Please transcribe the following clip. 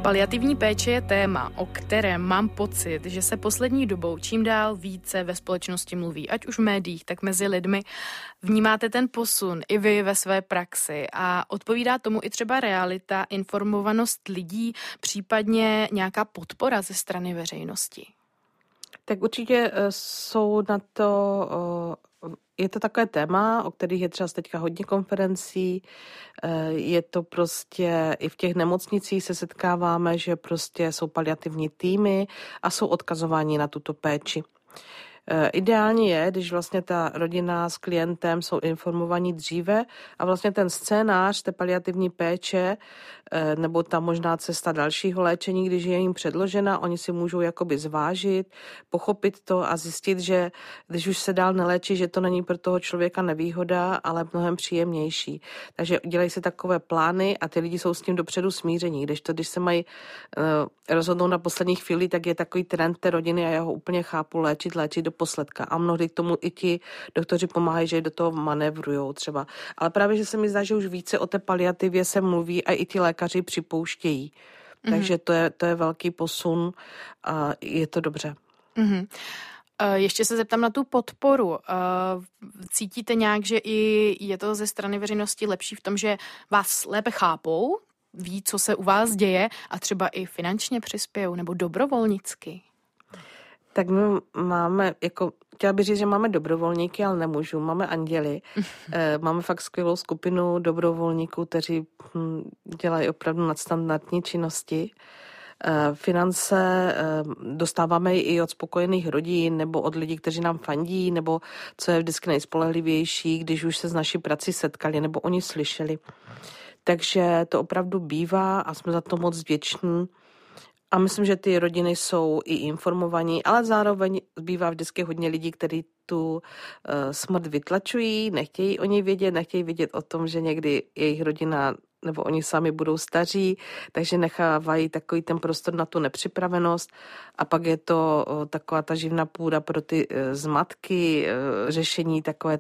Paliativní péče je téma, o kterém mám pocit, že se poslední dobou čím dál více ve společnosti mluví, ať už v médiích, tak mezi lidmi. Vnímáte ten posun i vy ve své praxi a odpovídá tomu i třeba realita, informovanost lidí, případně nějaká podpora ze strany veřejnosti? Tak určitě jsou na to, je to takové téma, o kterých je třeba teďka hodně konferencí, je to prostě, i v těch nemocnicích se setkáváme, že prostě jsou paliativní týmy a jsou odkazováni na tuto péči. Ideální je, když vlastně ta rodina s klientem jsou informovaní dříve a vlastně ten scénář té paliativní péče nebo ta možná cesta dalšího léčení, když je jim předložena, oni si můžou jakoby zvážit, pochopit to a zjistit, že když už se dál neléčí, že to není pro toho člověka nevýhoda, ale mnohem příjemnější. Takže dělají se takové plány a ty lidi jsou s tím dopředu smíření. Když se mají rozhodnout na poslední chvíli, tak je takový trend té rodiny a já ho úplně chápu, léčit do posledka. A mnohdy k tomu i ti doktoři pomáhají, že do toho manévrujou třeba. Ale právě, že se mi zdá, že už více o té paliativě se mluví a i ti lékaři připouštějí. Takže to je velký posun a je to dobře. Mm-hmm. Ještě se zeptám na tu podporu. Cítíte nějak, že i je to ze strany veřejnosti lepší v tom, že vás lépe chápou, ví, co se u vás děje a třeba i finančně přispějou nebo dobrovolnicky? Tak my máme, chtěla bych říct, že máme dobrovolníky, ale nemůžu. Máme anděly. Máme fakt skvělou skupinu dobrovolníků, kteří dělají opravdu nadstandardní činnosti. Finance dostáváme i od spokojených rodin nebo od lidí, kteří nám fandí, nebo co je vždycky nejspolehlivější, když už se s naší prací setkali nebo oni slyšeli. Takže to opravdu bývá a jsme za to moc vděční. A myslím, že ty rodiny jsou i informovaní, ale zároveň bývá vždycky hodně lidí, kteří tu smrt vytlačují, nechtějí o ní vědět, nechtějí vědět o tom, že někdy jejich rodina nebo oni sami budou staří, takže nechávají takový ten prostor na tu nepřipravenost a pak je to taková ta živná půda pro ty zmatky, řešení takové